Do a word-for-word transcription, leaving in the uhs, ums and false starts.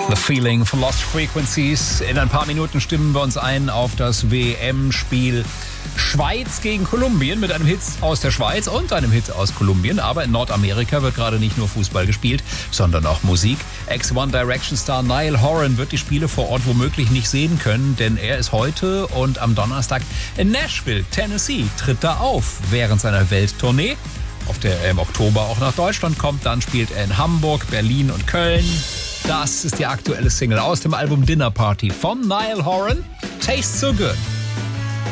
The Feeling von Lost Frequencies. In ein paar Minuten stimmen wir uns ein auf das W M-Spiel Schweiz gegen Kolumbien mit einem Hit aus der Schweiz und einem Hit aus Kolumbien. Aber in Nordamerika wird gerade nicht nur Fußball gespielt, sondern auch Musik. Ex-One Direction-Star Niall Horan wird die Spiele vor Ort womöglich nicht sehen können, denn er ist heute und am Donnerstag in Nashville, Tennessee, tritt da auf während seiner Welttournee, auf der er im Oktober auch nach Deutschland kommt. Dann spielt er in Hamburg, Berlin und Köln. Das ist die aktuelle Single aus dem Album Dinner Party von Niall Horan. Tastes So Good.